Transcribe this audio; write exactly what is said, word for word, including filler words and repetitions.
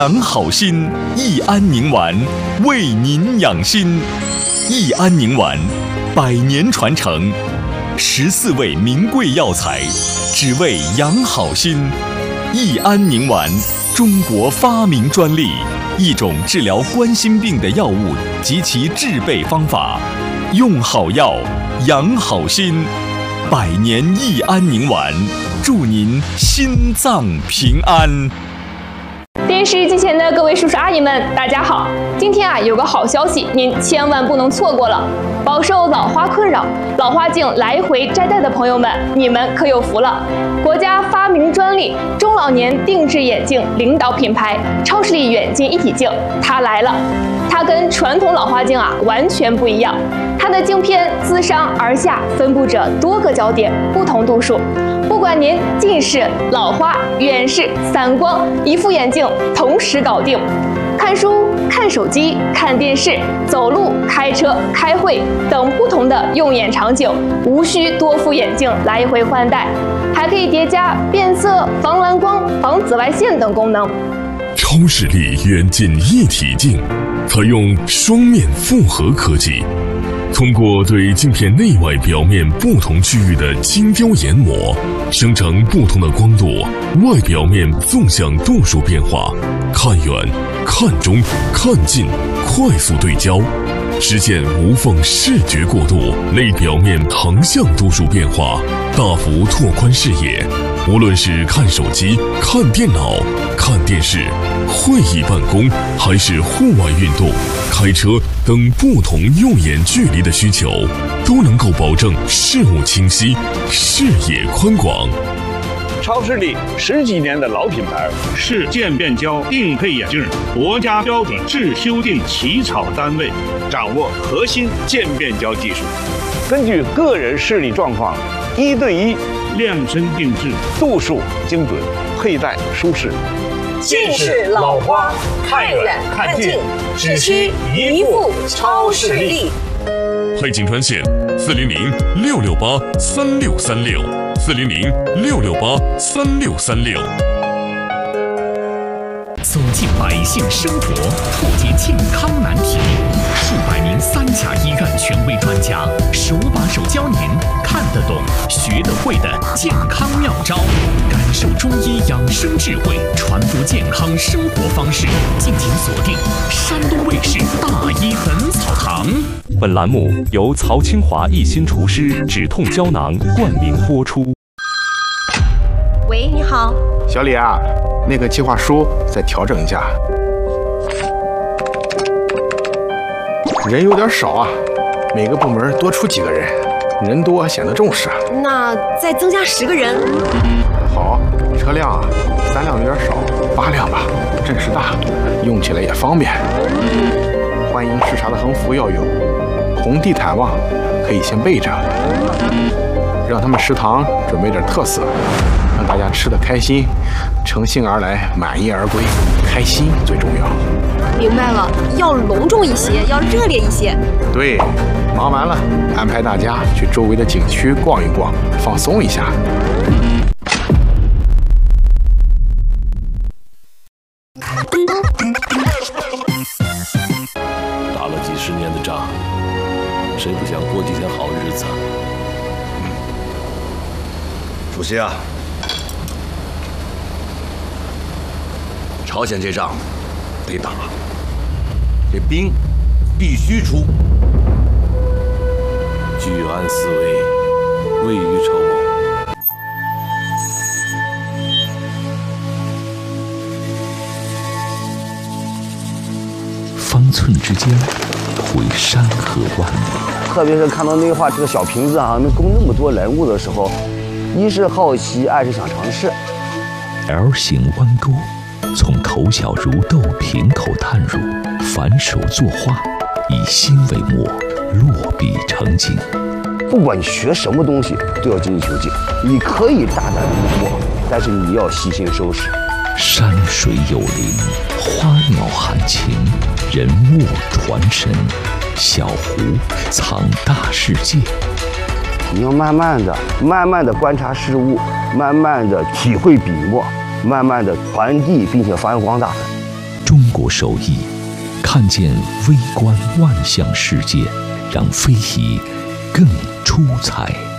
养好心，益安宁丸为您养心。益安宁丸，百年传承，十四味名贵药材，只为养好心。益安宁丸，中国发明专利，一种治疗冠心病的药物及其制备方法。用好药，养好心。百年益安宁丸，祝您心脏平安。 电视机前的各位叔叔阿姨们，大家好！今天啊，有个好消息，您千万不能错过了。饱受老花困扰、老花镜来回摘戴的朋友们，你们可有福了！国家发明专利中老年定制眼镜领导品牌超视力远近一体镜，它来了。它跟传统老花镜啊完全不一样，它的镜片自上而下分布着多个焦点，不同度数。不管您近视、老花、远视、散光，一副眼镜同时搞定。看书、看手机、看电视、走路、开车、开会等不同的用眼场景，无需多副眼镜来回换代，还可以叠加变色、防蓝光、防紫外线等功能。 超视力远近一体镜采用双面复合科技，通过对镜片内外表面不同区域的精雕研磨，生成不同的光度、外表面纵向度数变化，看远、看中、看近，快速对焦，实现无缝视觉过渡，内表面横向度数变化，大幅拓宽视野。无论是看手机、看电脑、看电视、会议办公，还是户外运动、开车等不同用眼距离的需求，都能够保证视物清晰、视野宽广。 超视力十几年的老品牌， 是渐变焦定配眼镜国家标准制修订起草单位， 掌握核心渐变焦技术，根据个人视力状况，一对一量身定制， 度数精准，佩戴舒适。 近视老花，看远看近，只需一副超视力。 配镜专线：四零零六六八三六三六，四零零六六八三六三六。 走进百姓生活，破解健康难题，数百名三甲医院权威专家手把手教您看得懂、学得会的健康妙招，感受中医养生智慧，传播健康生活方式。敬请锁定山东卫视《大医本草堂》。 本栏目由曹清华一心厨师止痛胶囊冠名播出。 喂，你好， 小李啊，那个计划书再调整一下，人有点少啊，每个部门多出几个人，人多显得重视。 那再增加十个人。 好，车辆啊，三辆有点少，八辆吧，阵势大，用起来也方便。欢迎视察的横幅要有，红地毯望可以先备着，让他们食堂准备点特色，让大家吃得开心，乘兴而来，满意而归，开心最重要。 明白了，要隆重一些，要热烈一些。 对，忙完了，安排大家去周围的景区逛一逛，放松一下。 打了几十年的仗，谁不想过几天好日子？ 主席啊，朝鲜这仗得打，这兵必须出。 居安思危，未雨绸缪。 方寸之间，绘山河万里。 特别是看到那画这个小瓶子啊，能供那么多人物的时候，一是好奇，二是想尝试。 L 型弯钩，从口小如豆，瓶口淡入，反手作画，以心为墨，落笔成景。 不管你学什么东西，都要精益求精。你可以大胆临摹，但是你要细心收拾。 山水有灵，花鸟含情，人物传神，小湖藏大世界。 你要慢慢的、慢慢的观察事物，慢慢的体会笔墨，慢慢的传递并且发扬光大。 中国手艺，看见微观万象世界，让非遗更出彩。